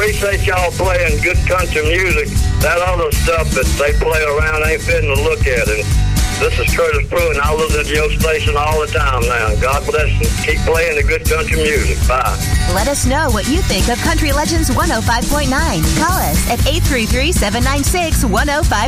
appreciate y'all playing good country music. That other stuff that they play around ain't fitting to look at. And this is Curtis Pruitt, and I listen to your station all the time now. God bless you. Keep playing the good country music. Bye. Let us know what you think of Country Legends 105.9. Call us at 833-796-1055.